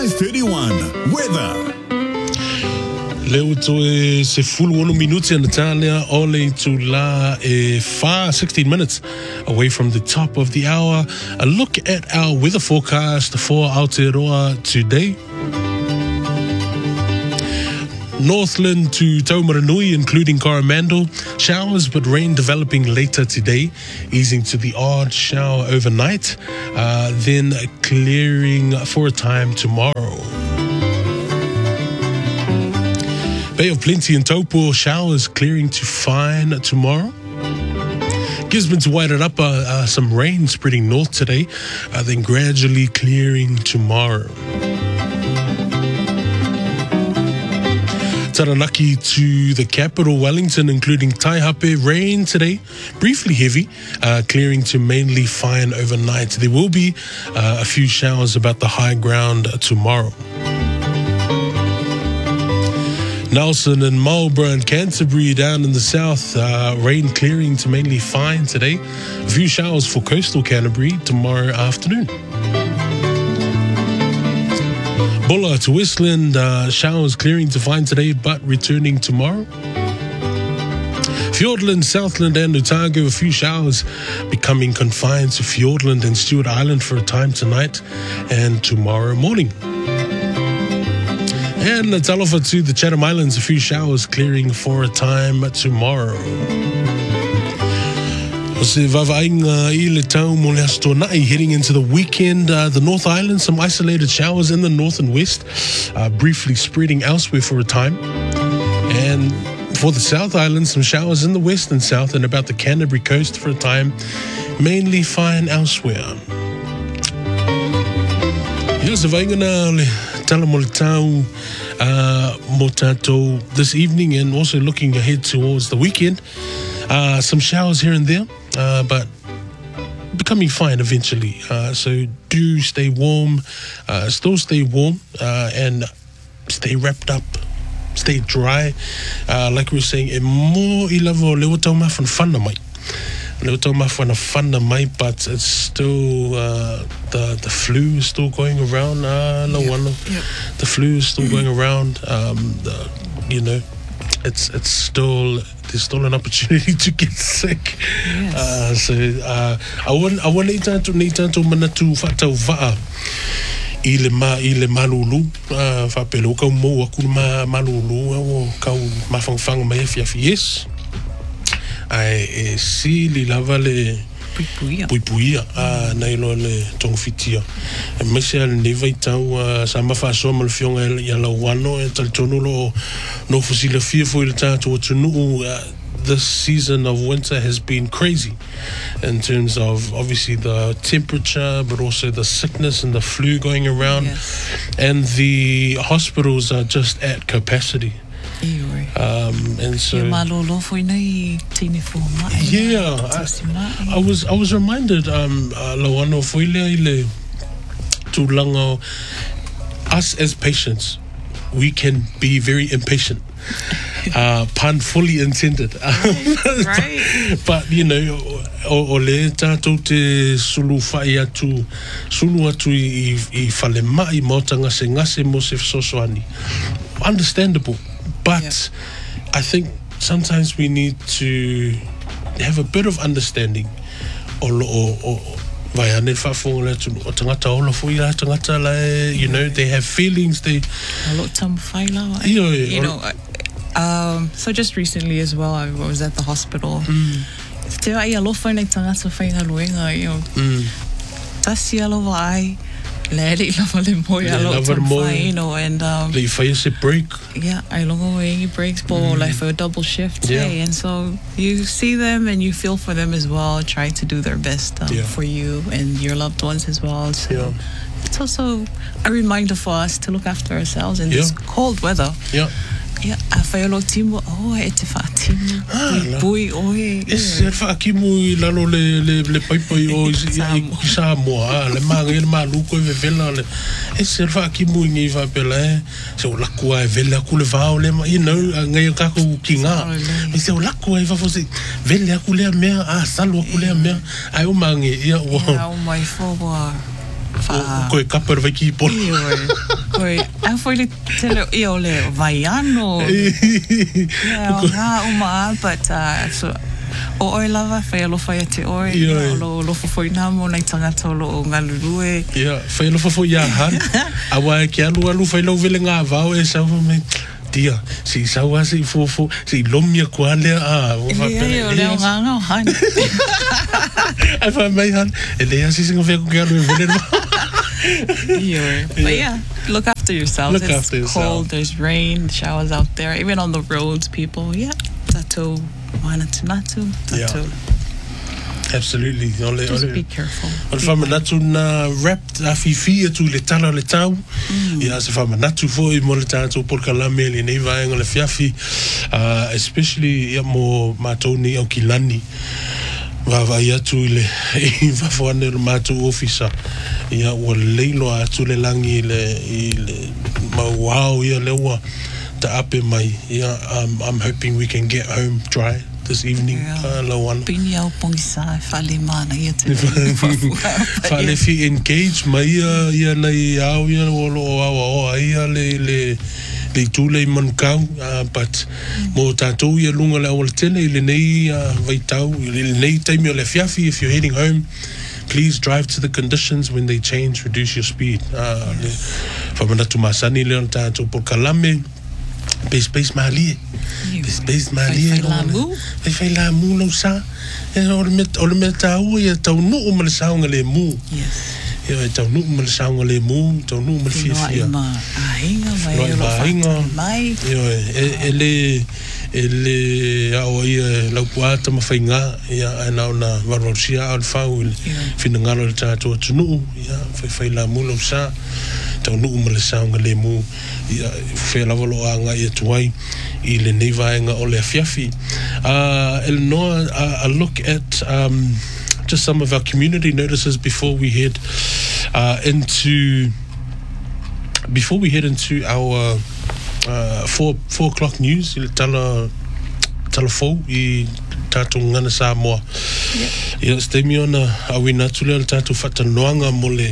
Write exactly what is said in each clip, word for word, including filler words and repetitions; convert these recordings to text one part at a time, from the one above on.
five thirty-one. Weather. Leo to se full one minuti in Italia, only to la e far sixteen minutes away from the top of the hour. A look at our weather forecast for Aotearoa today. Northland to Taumaranui, including Coromandel. Showers but rain developing later today, easing to the odd shower overnight, uh, then clearing for a time tomorrow. Bay of Plenty and Taupo, showers clearing to fine tomorrow. Gisborne to Wairarapa, uh, some rain spreading north today, uh, then gradually clearing tomorrow. Taranaki to the capital, Wellington, including Taihape, rain today, briefly heavy, uh, clearing to mainly fine overnight. There will be uh, a few showers about the high ground tomorrow. Nelson and Marlborough and Canterbury down in the south, uh, rain clearing to mainly fine today. A few showers for coastal Canterbury tomorrow afternoon. Bulla to Westland, uh, showers clearing to fine today but returning tomorrow. Fiordland, Southland and Otago, a few showers becoming confined to Fiordland and Stewart Island for a time tonight and tomorrow morning. And Talofa to the Chatham Islands, a few showers clearing for a time tomorrow. Heading into the weekend, uh, the North Island, some isolated showers in the north and west, uh, briefly spreading elsewhere for a time. And for the South Island, some showers in the west and south and about the Canterbury coast for a time, mainly fine elsewhere. Here's the Vaingana Talamolitau Motato this evening and also looking ahead towards the weekend. Uh, some showers here and there, uh, but becoming fine eventually. Uh, so do stay warm, uh, still stay warm, uh, and stay wrapped up, stay dry. Uh, like we were saying, e mo I lavo leo tau mawhana whana mai. Leo tau mawhana whana mai, but it's still, uh, the, the flu is still going around. Uh, la yep. wano. Yep. The flu is still going around. Um, the, you know, it's it's still... There's still an opportunity to get sick. Yes. Uh, so uh, I want I want to to need to manatu fatau va. Ile ma ile malulu fa pelo ka mo aku ma malulu o ka mafangfang mai fia fies. Ai si li lava le Puipuia. Puipuia a nei lo le tongfitia. E mese al nevai tau sa mafa so mal fionga ya la wano e tal tonu lo no fusila fia fo il tato tunu. This season of winter has been crazy in terms of obviously the temperature, but also the sickness and the flu going around. Yes. And the hospitals are just at capacity. Um, and so yeah, I, I was I was reminded um Lawano Foile ile Tulango, us as patients, we can be very impatient. Uh, pun fully intended. Right, right. But, but you know, o le tātou te sulu whai atu, sulu atu i, i whale mai mo tanga se ngase mo se whasosoani. Understandable. But yeah. I think sometimes we need to have a bit of understanding o o o vai ane whafonga tu o tangata ola fui la tangata la, you know, they have feelings, they a lot tam whaila. You know, um so just recently as well I was at the hospital. Te ai alo fai nei tangata whainga luenga, you know. Tasi alo vai Lady lava le moi a lot of you know, and um le fai se break. Yeah, I longo way breaks ball like for a double shift, yeah. Hey, and so you see them and you feel for them as well, try to do their best um, yeah. for you and your loved ones as well. So yeah. It's also a reminder for us to look after ourselves in yeah. this cold weather. Yeah. Yeah, a whaiolo timo, oh, e te whaatimu, pui, oi. E se whaakimu I lalo le, le, le paipai o I Samoa, le maanga le maluko e vevela, le, e se whaakimu I ngai whapela e, se o lakua e vele aku le vao le, you know, ngai kako ki ngā, me se o lakua e whafose, vele aku lea mea, a salo aku lea mea, ai o mange, ia, wow. Ia, o mai whawa. Koe kapar vai ki polo. Koe, a foi le tele i o le vaiano. Yeah, o ngā umaa, but uh, so, o oi lava, whai alofa ia te oi, Yeah. o lo lofo foi namo, nei tangata o lo o ngalurue. Ia, whai alofa fo ia han. Awa e ke alu alu whai lau vele ngā vau e sau me. Tia, si sau a si fofo, si lomia kua lea a. Ia, o leo nganga o han. Ai whai mai han, e lea si singa whea ko ke alu e vele no. Yeah. But yeah, look after yourself. Look it's after yourself. cold, there's rain, showers out there, even on the roads, people. Yeah, tato, wana tunatu, tato. Absolutely. Ole, Just ole. be careful. Ole whamanatu na rap a fifi atu le tala le tau. Ia se whamanatu fo i mo le tātou porkalame le nei vaenga le fiafi. Uh, especially ia mo mātou au ki lani. Wawai atu i le i wafuane le mātou ofisa. Ia ua leilo atu le langi i le, i le mauao ia lewa ta ape mai. Ia, um, I'm hoping we can get home dry this evening. Yeah. Uh, Lawana. Pini au pongisa, whale mana, ia te Whale fi engage mai ia ia nei au ia o lo au au ia le le le tūlei manukau, uh, but mo tātou ia lunga le awal tele i le nei uh, vaitau, i le nei taimi o le fiafi. If you're heading home, please drive to the conditions. When they change, reduce your speed. Uh, le whamanatu masani leo le tātou por kalame, base base mahalie. Base base mahalie. Whai la mu. Whai whai la mu lau sa. E o le met, o le met tāu ia tau nu o male saunga le mu. Yes. Ia e tau nu o male saunga le mu, tau nu o male fia Whai fia. ma ahinga, mai Whai alo ma ahinga. whata mai. Ia e, e le e le ao ia lau puata ma whai ngā ia e nao na warwarsia au le whau i le whina ngalo le tātou atunu ia whai whai la mu lau sa tau nu o male saunga le mu ia whai lavalo a ngā ia tuai i le nei vaenga o le afiafi. Uh, Eleanor, uh, a look at um, just some of our community notices before we head uh, into before we head into our uh, four four o'clock news. I le tala tala fou i tātou ngana Samoa. Ia stay me on a awina tule le tātou whatanoanga mo le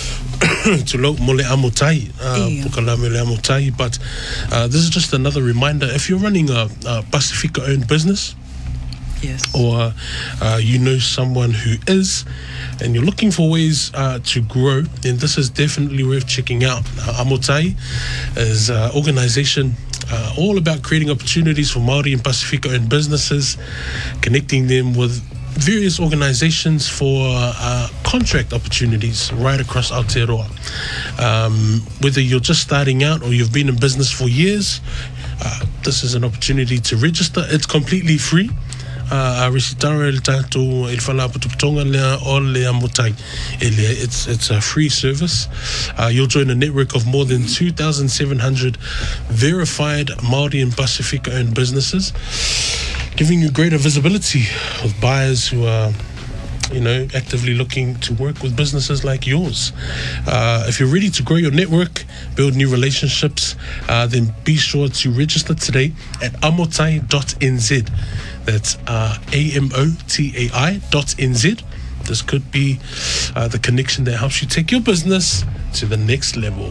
tulo mo le amotai, uh, Yeah. pukalame le amotai. But uh, this is just another reminder. If you're running a, a Pacifica-owned business, Yes. or uh, you know someone who is, and you're looking for ways uh, to grow, then this is definitely worth checking out. Uh, Amotai is an organization uh, all about creating opportunities for Māori and Pacifica-owned businesses, connecting them with various organizations for uh, contract opportunities right across Aotearoa. Um, whether you're just starting out or you've been in business for years, uh, this is an opportunity to register. It's completely free. Uh, a resitara el tātou il whala putuputonga lea o lea motai. It's, it's a free service. Uh, you'll join a network of more than two thousand seven hundred verified Māori and Pacifica owned businesses, giving you greater visibility with buyers who are, you know, actively looking to work with businesses like yours. Uh, if you're ready to grow your network, build new relationships, uh, then be sure to register today at amotai dot n z. That's uh, A M O T A I dot N Z. This could be uh, the connection that helps you take your business to the next level.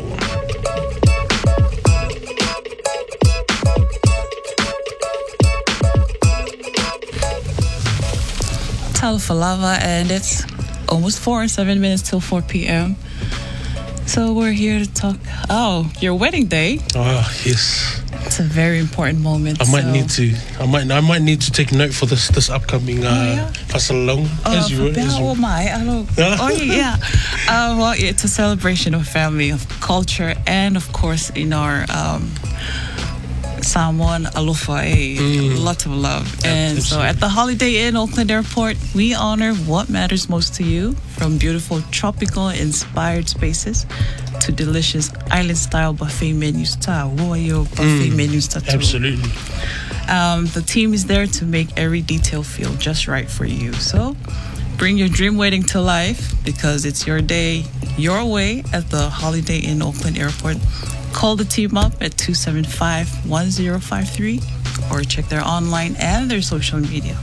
Talafalava, and it's almost four, seven minutes till four p.m. So we're here to talk. Oh, your wedding day. Ah, yes. It's a very important moment. I might so. need to. I might. I might need to take note for this. This upcoming uh, Oh, yeah? Fasalong. Oh, as you were. As oh you, my! I don't, oh yeah. Uh, well, it's a celebration of family, of culture, and of course, in our um, Samoan alofa, a Mm. lot of love. Yeah, And so, absolutely. at the Holiday Inn Auckland Airport, we honor what matters most to you, from beautiful tropical inspired spaces to delicious island-style buffet menus. Ta woyo buffet menus ta too. absolutely. Um, the team is there to make every detail feel just right for you. So bring your dream wedding to life, because it's your day, your way at the Holiday Inn Auckland Airport. Call the team up at two seven five, one zero five three or check their online and their social media.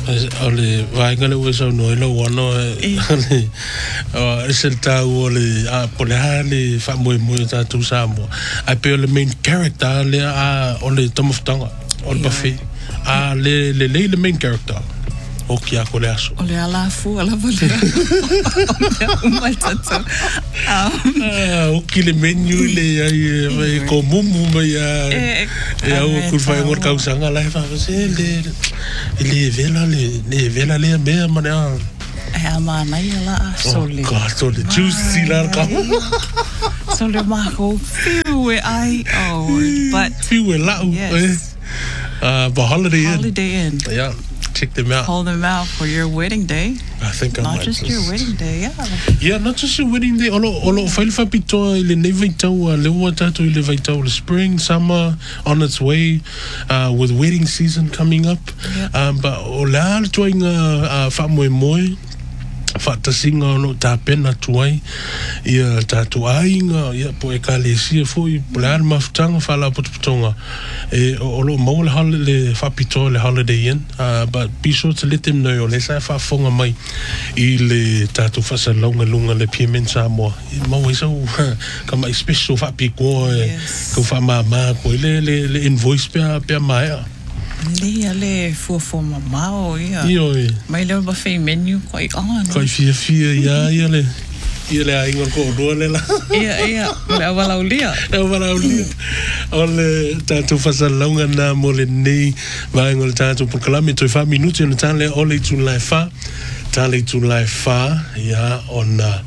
ole vai ngale o so no lo wono ole o se ta ole a polale fa mo mo ta tu sa mo a pe le main character le a ole tomoftonga ole bafi a le le le main character o kia ko le aso ole ala fu ala vole o mai tata o ki le menu le ai ko mumu mai a e o ku fai ngor ka usanga la fa se le le vela le le vela le me mana e ama nai ala so le ka so le juicy la ka so le ma ko fiu e ai oh but fiu e la uh but holiday inn holiday inn yeah check them out. Call them out for your wedding day. I think I not might just, just your wedding day, yeah. Yeah, not just your wedding day. Olo olo fail fa pito le ne vaitau le wata to le vaitau le spring, summer on its way, uh, with wedding season coming up. Yep. Um, but ola toinga fa moi moi. Fata singa no ta pena tuai ia ta tuainga ia po e kale si foi plan maftanga fala putonga e o lo mo le hol le fa pito le holiday inn uh, but be sure to let them know le sa fa fonga mai I le ta tu fa sa longa lunga le piemen sa mo mo so kama special fa piko ko fa mama ko le le le invoice pe pe mai Le le fu fu mamao ia. Io. Mai le ba fe menu koi on. Koi fia fia ia ia le. Ia le ai ngor ko do le la. Ia ia le wala ulia. Le wala ulia. Ole tanto fasalonga na mole nei vai ngol tanto por kalami to fa minuti no tan le ole tu lai fa. Tan le tu lai fa ia ona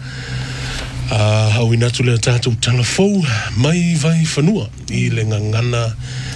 ah uh, hawina tu le tanto telefon mai vai fanua I le ngangana